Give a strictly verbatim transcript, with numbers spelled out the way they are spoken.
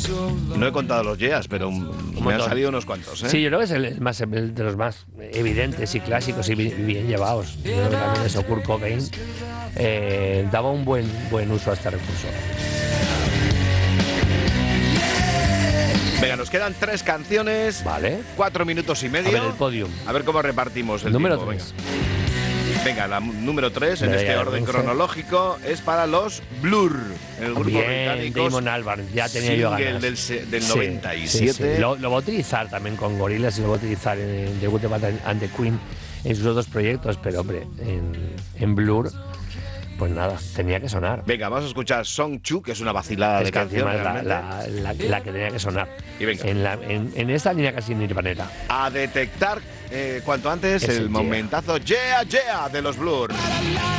No he contado los yeas, pero un, me han salido unos cuantos, ¿eh? Sí, yo creo que es el más, el de los más evidentes y clásicos y bien, bien llevados. Yo creo que también eso, Kurt Cobain eh, daba un buen, buen uso a este recurso. Venga, nos quedan tres canciones. Vale. Cuatro minutos y medio. A ver el podium. A ver cómo repartimos el Número tiempo. tres. Venga, Venga la m- número tres en Medalla este de orden bronce. cronológico es para los Blur, el grupo Bien, británico. Damon Albarn, ya tenía yo ganas. Del, se- del Sí, noventa y siete. sí, sí. Lo, lo va a utilizar también con Gorillaz y lo va a utilizar en The Good, the Bad and the Queen en sus otros proyectos, pero hombre, en, en Blur, pues nada, tenía que sonar. Venga, vamos a escuchar Song Chu, que es una vacilada Es de que canción. encima es la, realmente. la, la, la que tenía que sonar. Y venga. En, la, en, en esta línea casi Nirvanera. A detectar eh, cuanto antes Ese el yeah. momentazo Yeah Yeah de los Blur. La, la, la.